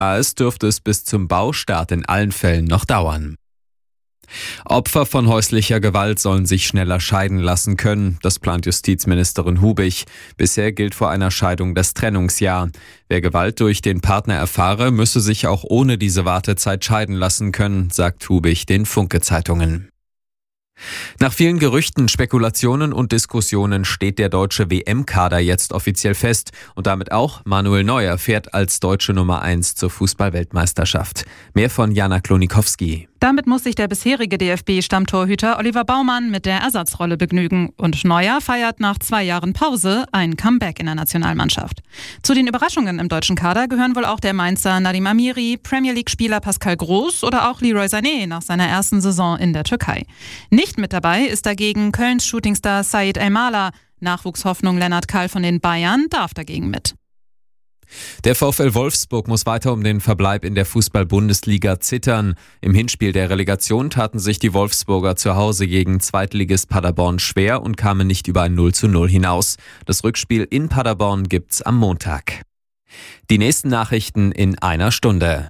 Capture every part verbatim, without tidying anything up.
Es dürfte es bis zum Baustart in allen Fällen noch dauern. Opfer von häuslicher Gewalt sollen sich schneller scheiden lassen können. Das plant Justizministerin Hubich. Bisher gilt vor einer Scheidung das Trennungsjahr. Wer Gewalt durch den Partner erfahre, müsse sich auch ohne diese Wartezeit scheiden lassen können, sagt Hubich den Funke-Zeitungen. Nach vielen Gerüchten, Spekulationen und Diskussionen steht der deutsche W M-Kader jetzt offiziell fest und damit auch Manuel Neuer fährt als deutsche Nummer eins zur Fußball-Weltmeisterschaft. Mehr von Jana Klonikowski. Damit muss sich der bisherige D F B-Stammtorhüter Oliver Baumann mit der Ersatzrolle begnügen. Und Neuer feiert nach zwei Jahren Pause ein Comeback in der Nationalmannschaft. Zu den Überraschungen im deutschen Kader gehören wohl auch der Mainzer Nadim Amiri, Premier League-Spieler Pascal Groß oder auch Leroy Sané nach seiner ersten Saison in der Türkei. Nicht mit dabei ist dagegen Kölns Shootingstar Said Elmalah. Nachwuchshoffnung Lennart Kahl von den Bayern darf dagegen mit. Der VfL Wolfsburg muss weiter um den Verbleib in der Fußball-Bundesliga zittern. Im Hinspiel der Relegation taten sich die Wolfsburger zu Hause gegen Zweitligist Paderborn schwer und kamen nicht über ein null zu null hinaus. Das Rückspiel in Paderborn gibt's am Montag. Die nächsten Nachrichten in einer Stunde.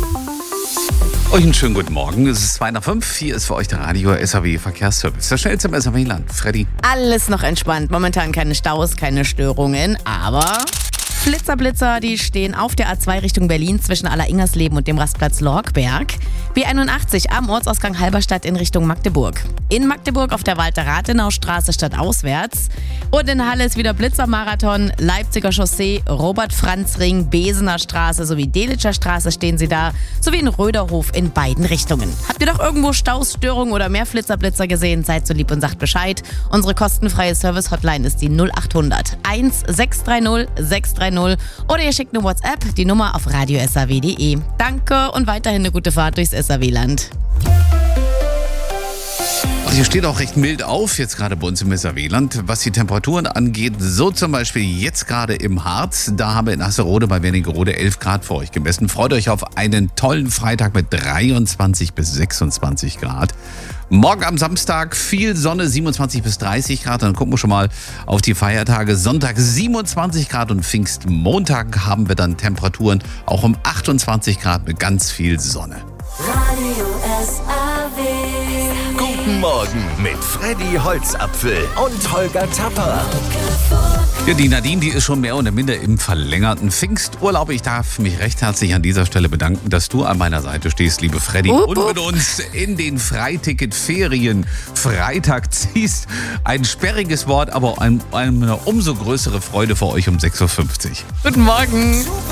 Euch einen schönen guten Morgen. Es ist zwei nach fünf. Hier ist für euch der Radio S A W Verkehrsservice. Der schnellste im S A W-Land. Freddy. Alles noch entspannt. Momentan keine Staus, keine Störungen, aber Flitzer, Blitzer, die stehen auf der A zwei Richtung Berlin zwischen Aller-Ingersleben und dem Rastplatz Lorgberg. B einundachtzig am Ortsausgang Halberstadt in Richtung Magdeburg. In Magdeburg auf der Walter-Rathenau-Straße stadtauswärts. Und in Halle ist wieder Blitzermarathon, Leipziger Chaussee, Robert-Franz-Ring, Besener Straße sowie Delitscher Straße stehen sie da, sowie in Röderhof in beiden Richtungen. Habt ihr doch irgendwo Staus, Störungen oder mehr Flitzer-Blitzer gesehen? Seid so lieb und sagt Bescheid. Unsere kostenfreie Service-Hotline ist die null achthundert eins sechs drei null sechs drei null oder ihr schickt eine WhatsApp, die Nummer auf radio s a w punkt de. Danke und weiterhin eine gute Fahrt durchs S A W-Land. Also hier steht auch recht mild auf, jetzt gerade bei uns im S A W-Land, was die Temperaturen angeht. So zum Beispiel jetzt gerade im Harz, da haben wir in Asserode bei Wernigerode elf Grad für euch gemessen. Freut euch auf einen tollen Freitag mit dreiundzwanzig bis sechsundzwanzig Grad. Morgen am Samstag viel Sonne, siebenundzwanzig bis dreißig Grad. Dann gucken wir schon mal auf die Feiertage. Sonntag siebenundzwanzig Grad und Pfingstmontag haben wir dann Temperaturen auch um achtundzwanzig Grad mit ganz viel Sonne. Radio S A W. Guten Morgen mit Freddy Holzapfel und Holger Tapper. Ja, die Nadine, die ist schon mehr oder minder im verlängerten Pfingsturlaub. Ich darf mich recht herzlich an dieser Stelle bedanken, dass du an meiner Seite stehst, liebe Freddy. Upp, und upp. mit uns in den Freiticket-Ferien Freitag ziehst. Ein sperriges Wort, aber ein, eine umso größere Freude für euch um sechs Uhr fünfzig. Guten Morgen.